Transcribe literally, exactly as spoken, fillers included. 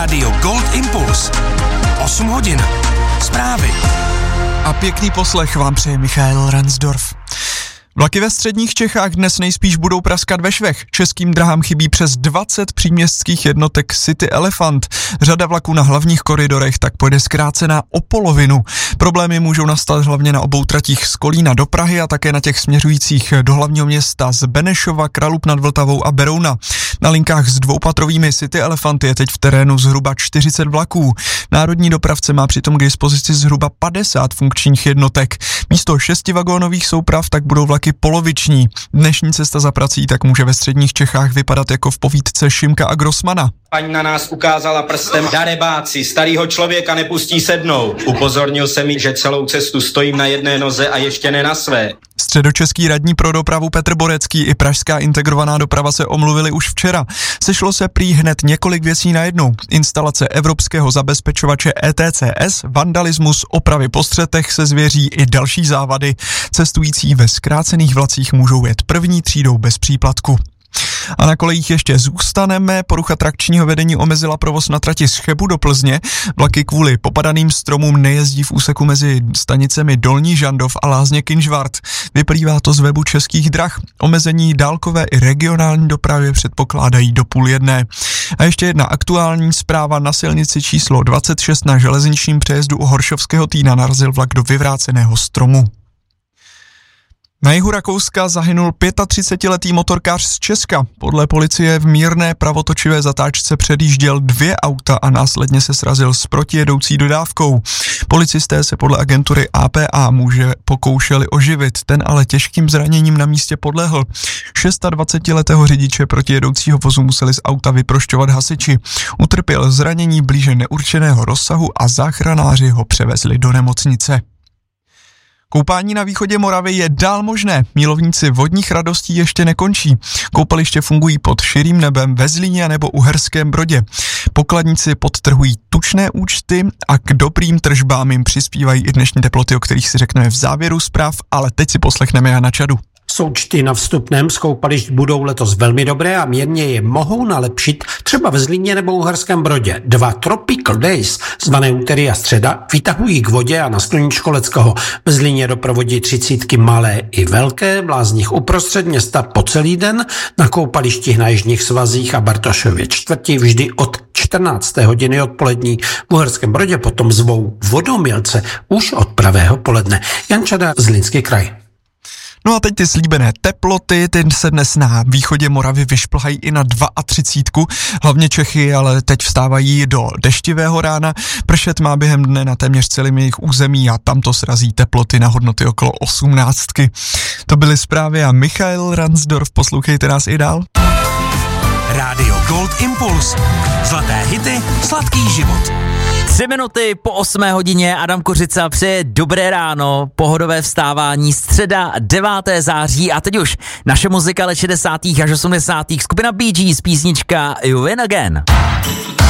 Rádio Gold Impuls. osm hodin. Zprávy. A pěkný poslech vám přeje Michael Ransdorf. Vlaky ve středních Čechách dnes nejspíš budou praskat ve švech. Českým drahám chybí přes dvacet příměstských jednotek City Elephant. Řada vlaků na hlavních koridorech tak pojede zkrácená o polovinu. Problémy můžou nastat hlavně na obou tratích z Kolína do Prahy a také na těch směřujících do hlavního města z Benešova, Kralupy nad Vltavou a Berouna. Na linkách s dvoupatrovými City Elephant je teď v terénu zhruba čtyřicet vlaků. Národní dopravce má přitom k dispozici zhruba padesát funkčních jednotek. Místo šestivagónových souprav tak budou vlaky poloviční. Dnešní cesta za prací tak může ve středních Čechách vypadat jako v povídce Šimka a Grossmana. Paní na nás ukázala prstem: darebáci, starýho člověka nepustí sednout. Upozornil jsem mi, že celou cestu stojím na jedné noze a ještě ne na své. Středočeský radní pro dopravu Petr Borecký i pražská integrovaná doprava se omluvili už včera. Sešlo se prý hned několik věcí najednou. Instalace evropského zabezpečovače E T C S, vandalismus, opravy po střetech se zvěří i další závady. Cestující ve zkrácených vlacích můžou jet první třídou bez příplatku. A na kolejích ještě zůstaneme. Porucha trakčního vedení omezila provoz na trati z Chebu do Plzně. Vlaky kvůli popadaným stromům nejezdí v úseku mezi stanicemi Dolní Žandov a Lázně Kynžvart. Vyplývá to z webu Českých drah. Omezení dálkové i regionální dopravy předpokládají do půl jedné. A ještě jedna aktuální zpráva: na silnici číslo dvacet šest na železničním přejezdu u Horšovského Týna narazil vlak do vyvráceného stromu. Na jihu Rakouska zahynul třicetiletý motorkář z Česka. Podle policie v mírné pravotočivé zatáčce předjížděl dvě auta a následně se srazil s protijedoucí dodávkou. Policisté se podle agentury A P A muže pokoušeli oživit, ten ale těžkým zraněním na místě podlehl. dvacetišestiletého řidiče protijedoucího vozu museli z auta vyprošťovat hasiči. Utrpěl zranění blíže neurčeného rozsahu a záchranáři ho převezli do nemocnice. Koupání na východě Moravy je dál možné. Milovníci vodních radostí ještě nekončí. Koupaliště fungují pod širým nebem ve Zlíně nebo Uherském Brodě. Pokladníci podtrhují tučné účty a k dobrým tržbám jim přispívají i dnešní teploty, o kterých si řekneme v závěru zpráv, ale teď si poslechneme Jana Čadu. Součty na vstupném z koupališť budou letos velmi dobré a mírně je mohou nalepšit třeba ve Zlíně nebo Uherském Brodě. Dva Tropical Days, zvané úterý a středa, vytahují k vodě a na sluníčko Leckoho. Ve Zlíně doprovodí třicítky malé i velké, v Lázních uprostřed města po celý den, na koupalištích na Jižních svazích a Bartošově čtvrti vždy od čtrnácté hodiny odpolední. V Uherském Brodě potom zvou vodomilce už od pravého poledne. Jan Čada, Zlínský kraj. No a teď ty slíbené teploty, ty se dnes na východě Moravy vyšplhají i na třicet dva. Hlavně Čechy ale teď vstávají do deštivého rána. Pršet má během dne na téměř celém jejich území a tam to srazí teploty na hodnoty okolo osmnáctky. To byly zprávy a Michael Ransdorf, poslouchejte nás i dál. Rádio Gold Impuls. Zlaté hity, sladký život. Tři minuty po osmé hodině Adam Kořica přeje dobré ráno, pohodové vstávání, středa devátého září a teď už naše muzika let šedesátých až osmdesátých skupina Bee Gees, písnička You Win Again.